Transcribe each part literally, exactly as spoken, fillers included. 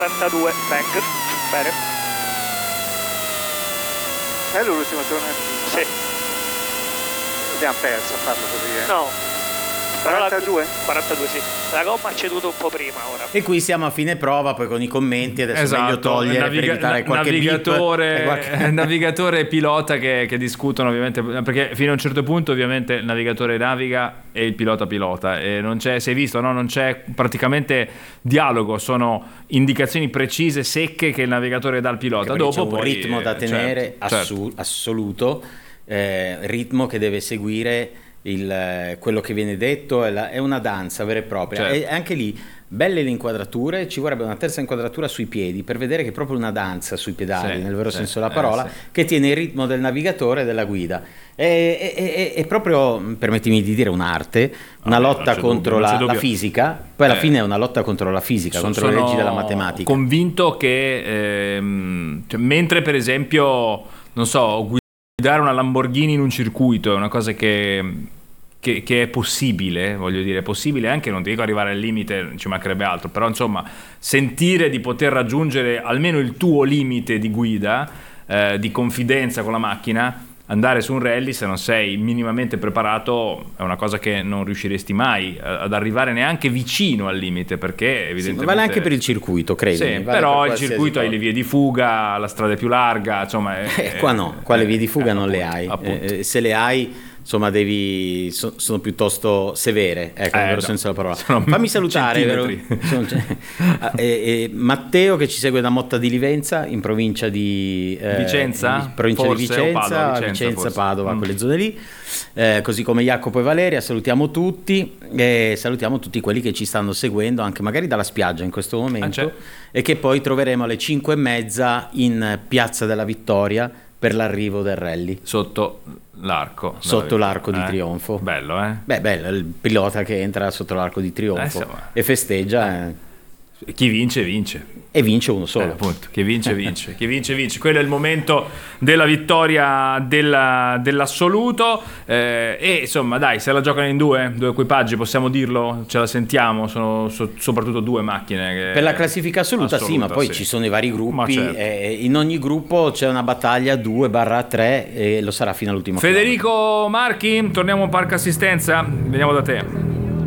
quarantadue, bank, bene. È l'ultimo turno? Sì. Abbiamo perso a farlo così, eh? No. quarantadue? quarantadue, sì. La gomma ha ceduto un po' prima ora. E qui siamo a fine prova, poi con i commenti adesso esatto, è meglio togliere naviga- per evitare qualche navigatore, beep, qualche... navigatore e pilota che, che discutono, ovviamente, perché fino a un certo punto ovviamente il navigatore naviga e il pilota pilota, e non c'è, si è visto, no? Non c'è praticamente dialogo, sono indicazioni precise, secche, che il navigatore dà al pilota. Dopo c'è un poi, ritmo da tenere, certo, assu- certo. assoluto, eh, ritmo che deve seguire il, quello che viene detto, è, la, è una danza vera e propria, certo. E anche lì belle le inquadrature, ci vorrebbe una terza inquadratura sui piedi per vedere che è proprio una danza sui pedali, sì, nel vero sì, senso della eh, parola, sì. che tiene il ritmo del navigatore e della guida. È, è, è, è proprio, permettimi di dire, un'arte, una Ah, lotta beh, contro dubbio, la, la fisica, poi alla eh, fine è una lotta contro la fisica, Sono, contro le leggi della matematica. Convinto che ehm, cioè, mentre per esempio, non so, guidare una Lamborghini in un circuito è una cosa che Che, che è possibile, voglio dire, è possibile anche, non ti dico arrivare al limite, ci mancherebbe altro, però insomma sentire di poter raggiungere almeno il tuo limite di guida, eh, di confidenza con la macchina, andare su un rally se non sei minimamente preparato è una cosa che non riusciresti mai ad arrivare neanche vicino al limite, perché evidentemente... Sì, vale anche per il circuito, credimi. Sì, vale però per il circuito hai le vie di fuga, la strada è più larga, insomma... È, eh, qua no, qua eh, le vie di fuga eh, non appunto, le hai, appunto. eh, se le hai... Insomma, devi, so, sono piuttosto severe, ecco, nel Eh, vero no. senso della parola. Sono Fammi salutare vero? centimetri. Sono- eh, eh, Matteo che ci segue da Motta di Livenza, in provincia di eh, Vicenza? in provincia Forse, di Vicenza, o Padova, Vicenza, Vicenza, forse. Padova, Mm. quelle zone lì. Eh, così come Jacopo e Valeria, salutiamo tutti e salutiamo tutti quelli che ci stanno seguendo anche magari dalla spiaggia in questo momento, Ah, certo. e che poi troveremo alle cinque e mezza in Piazza della Vittoria per l'arrivo del rally. Sotto l'arco. Sotto l'arco di Eh? trionfo. Bello, eh? Beh, bello, il pilota che entra sotto l'arco di trionfo Eh, insomma. e festeggia eh, Chi vince, vince. e vince uno Eh, solo. appunto, chi vince, vince. Chi vince, vince. Quello è il momento della vittoria della- dell'assoluto. Eh, e insomma, dai, se la giocano in due, due equipaggi, possiamo dirlo, ce la sentiamo. Sono so- soprattutto due macchine. Che... Per la classifica assoluta, sì, ma poi sì. ci sono i vari Ma gruppi, certo. e in ogni gruppo c'è una battaglia due barra tre e lo sarà fino all'ultimo Federico Marchi, torniamo a Parco Assistenza, veniamo da te.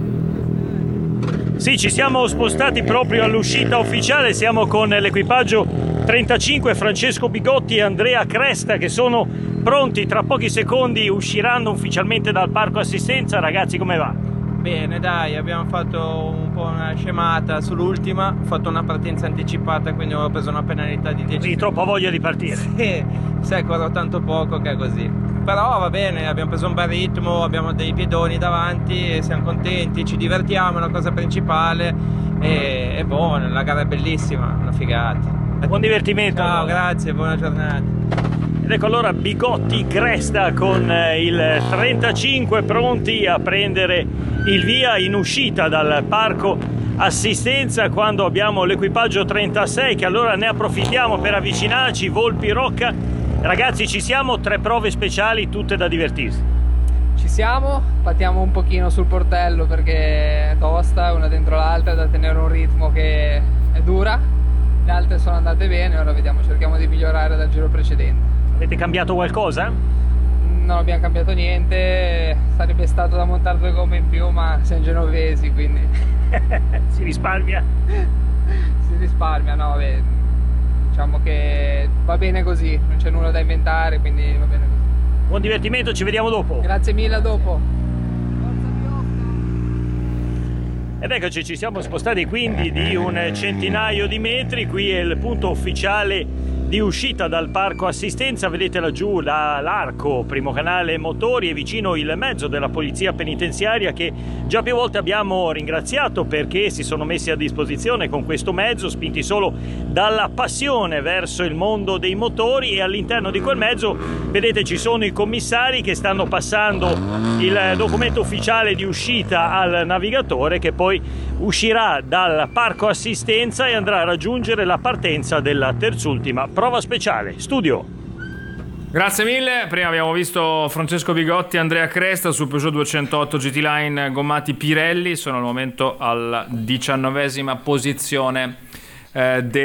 Sì, ci siamo spostati proprio all'uscita ufficiale, siamo con l'equipaggio trentacinque, Francesco Bigotti e Andrea Cresta, che sono pronti, tra pochi secondi usciranno ufficialmente dal Parco Assistenza. Ragazzi, come va? Bene, dai, abbiamo fatto un po' una scemata sull'ultima, ho fatto una partenza anticipata, quindi ho preso una penalità di dieci Sì, troppa voglia di partire. Sì, sai, corro tanto poco che è così. Però va bene, abbiamo preso un bel ritmo, abbiamo dei pedoni davanti e siamo contenti, ci divertiamo, è la cosa principale. E, e buono, la gara è bellissima, una figata. Buon divertimento. Ciao, grazie, buona giornata. Ed ecco allora Bigotti Cresta con il trentacinque pronti a prendere il via in uscita dal Parco Assistenza, quando abbiamo l'equipaggio trentasei che allora ne approfittiamo per avvicinarci. Volpi Rocca. Ragazzi, ci siamo, tre prove speciali, tutte da divertirsi. Ci siamo, pattiamo un pochino sul portello perché è tosta, una dentro l'altra, da tenere un ritmo che è dura. Le altre sono andate bene, ora vediamo, cerchiamo di migliorare dal giro precedente. Avete cambiato qualcosa? Non abbiamo cambiato niente, sarebbe stato da montare due gomme in più, ma siamo genovesi, quindi Si risparmia? si risparmia, no, vabbè. Diciamo che va bene così, non c'è nulla da inventare, quindi va bene così. Buon divertimento, ci vediamo dopo. Grazie mille, a dopo. Ed eccoci, ci siamo spostati quindi di un centinaio di metri. Qui è il punto ufficiale di uscita dal Parco Assistenza. Vedete laggiù la, l'arco, primo canale motori, e vicino il mezzo della polizia penitenziaria, che già più volte abbiamo ringraziato perché si sono messi a disposizione con questo mezzo, spinti solo dalla passione verso il mondo dei motori. E all'interno di quel mezzo, vedete, ci sono i commissari che stanno passando il documento ufficiale di uscita al navigatore, che poi uscirà dal Parco Assistenza e andrà a raggiungere la partenza della terzultima prova speciale. Studio. Grazie mille. Prima abbiamo visto Francesco Bigotti e Andrea Cresta su Peugeot duecentotto G T Line gommati Pirelli. Sono al momento alla diciannovesima posizione eh, del